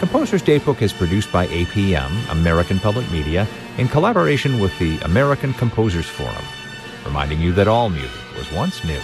Composer's Datebook is produced by APM, American Public Media, in collaboration with the American Composers Forum, reminding you that all music was once new.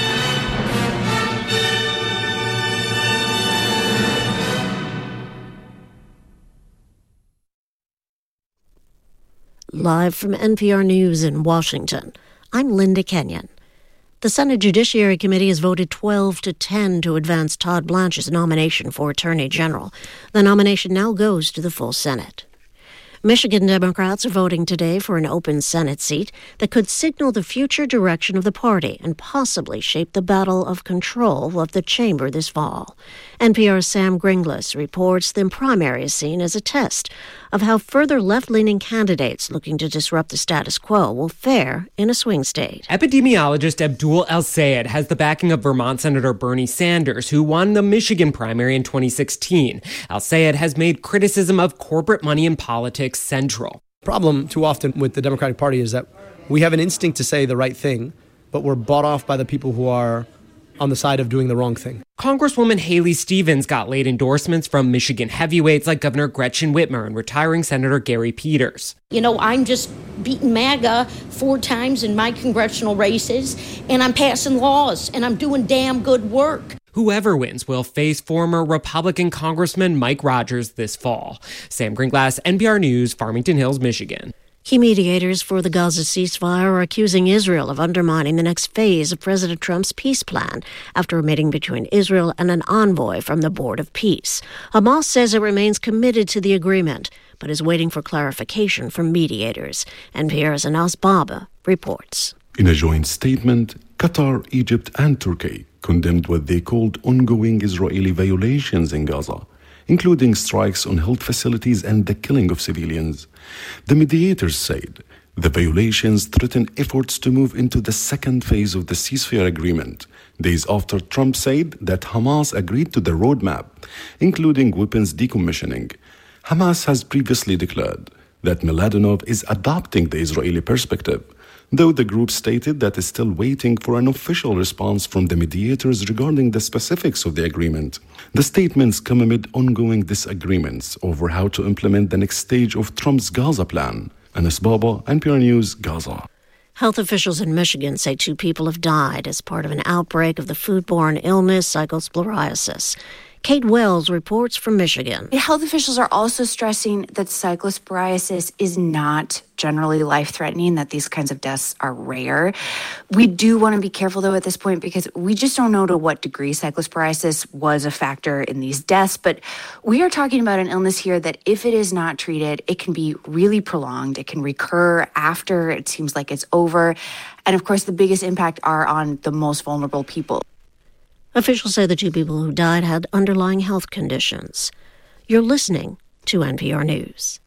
Live from NPR News in Washington, I'm Linda Kenyon. The Senate Judiciary Committee has voted 12-10 to advance Todd Blanche's nomination for Attorney General. The nomination now goes to the full Senate. Michigan Democrats are voting today for an open Senate seat that could signal the future direction of the party and possibly shape the battle of control of the chamber this fall. NPR's Sam Gringlas reports the primary is seen as a test of how further left-leaning candidates looking to disrupt the status quo will fare in a swing state. Epidemiologist Abdul El-Sayed has the backing of Vermont Senator Bernie Sanders, who won the Michigan primary in 2016. El-Sayed has made criticism of corporate money in politics central. Problem too often with the Democratic Party is that we have an instinct to say the right thing, but we're bought off by the people who are on the side of doing the wrong thing. Congresswoman Haley Stevens got late endorsements from Michigan heavyweights like Governor Gretchen Whitmer and retiring Senator Gary Peters. You know, I'm just beating MAGA 4 times in my congressional races, and I'm passing laws, and I'm doing damn good work. Whoever wins will face former Republican Congressman Mike Rogers this fall. Sam Gringlas, NPR News, Farmington Hills, Michigan. Key mediators for the Gaza ceasefire are accusing Israel of undermining the next phase of President Trump's peace plan after a meeting between Israel and an envoy from the Board of Peace. Hamas says it remains committed to the agreement, but is waiting for clarification from mediators. NPR's Anas Baba reports. In a joint statement, Qatar, Egypt, and Turkey condemned what they called ongoing Israeli violations in Gaza, including strikes on health facilities and the killing of civilians. The mediators said the violations threaten efforts to move into the second phase of the ceasefire agreement, days after Trump said that Hamas agreed to the roadmap, including weapons decommissioning. Hamas has previously declared that Mladenov is adopting the Israeli perspective, though the group stated that it's still waiting for an official response from the mediators regarding the specifics of the agreement. The statements come amid ongoing disagreements over how to implement the next stage of Trump's Gaza plan. Anas Baba, NPR News, Gaza. Health officials in Michigan say 2 people have died as part of an outbreak of the foodborne illness cyclosporiasis. Kate Wells reports from Michigan. Health officials are also stressing that cyclosporiasis is not generally life-threatening, that these kinds of deaths are rare. We do want to be careful, though, at this point, because we just don't know to what degree cyclosporiasis was a factor in these deaths. But we are talking about an illness here that, if it is not treated, it can be really prolonged. It can recur after it seems like it's over. And, of course, the biggest impact are on the most vulnerable people. Officials say the 2 people who died had underlying health conditions. You're listening to NPR News.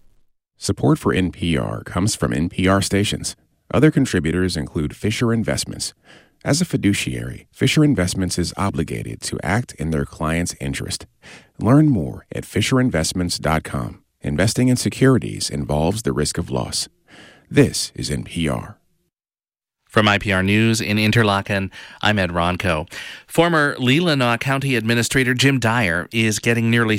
Support for NPR comes from NPR stations. Other contributors include Fisher Investments. As a fiduciary, Fisher Investments is obligated to act in their client's interest. Learn more at FisherInvestments.com. Investing in securities involves the risk of loss. This is NPR. From IPR News in Interlaken, I'm Ed Ronco. Former Leelanau County Administrator Jim Dyer is getting nearly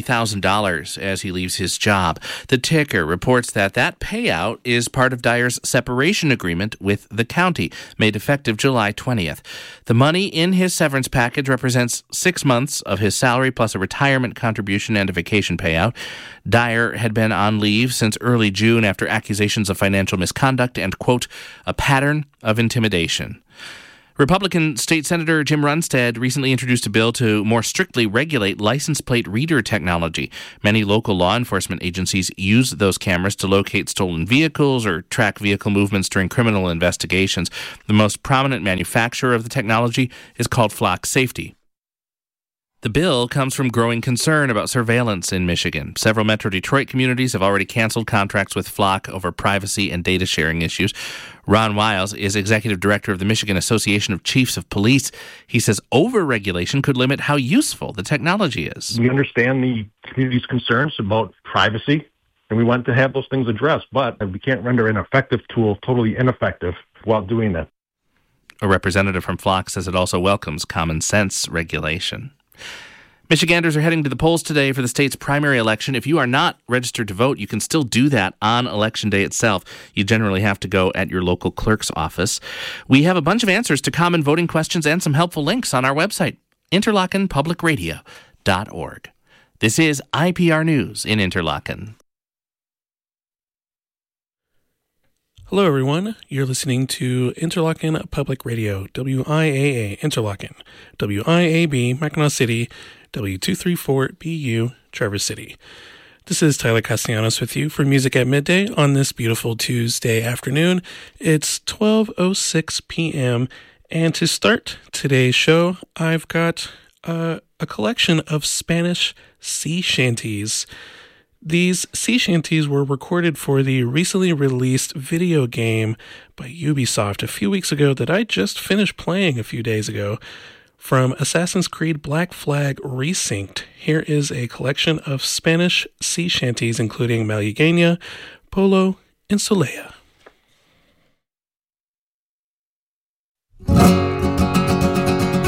$70,000 as he leaves his job. The Ticker reports that payout is part of Dyer's separation agreement with the county, made effective July 20th. The money in his severance package represents 6 months of his salary plus a retirement contribution and a vacation payout. Dyer had been on leave since early June after accusations of financial misconduct and, quote, a pattern of intimidation. Republican State Senator Jim Runstad recently introduced a bill to more strictly regulate license plate reader technology. Many local law enforcement agencies use those cameras to locate stolen vehicles or track vehicle movements during criminal investigations. The most prominent manufacturer of the technology is called Flock Safety. The bill comes from growing concern about surveillance in Michigan. Several Metro Detroit communities have already canceled contracts with Flock over privacy and data sharing issues. Ron Wiles is executive director of the Michigan Association of Chiefs of Police. He says over-regulation could limit how useful the technology is. We understand the community's concerns about privacy, and we want to have those things addressed, but we can't render an effective tool totally ineffective while doing that. A representative from Flock says it also welcomes common sense regulation. Michiganders are heading to the polls today for the state's primary election. If you are not registered to vote, you can still do that on Election Day itself. You generally have to go at your local clerk's office. We have a bunch of answers to common voting questions and some helpful links on our website, interlakenpublicradio.org. This is IPR News in Interlaken. Hello, everyone. You're listening to Interlaken Public Radio, WIAA Interlaken, WIAB Mackinac City, W234BU Traverse City. This is Tyler Castellanos with you for Music at Midday on this beautiful Tuesday afternoon. It's 12:06 p.m. And to start today's show, I've got a collection of Spanish sea shanties. These sea shanties were recorded for the recently released video game by Ubisoft a few weeks ago that I just finished playing a few days ago. From Assassin's Creed Black Flag Resynced, here is a collection of Spanish sea shanties including Malagueña, Polo, and Solea.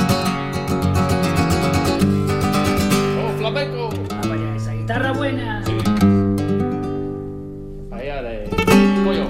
Oh, flamenco. Vaya, esa guitarra buena. Sí.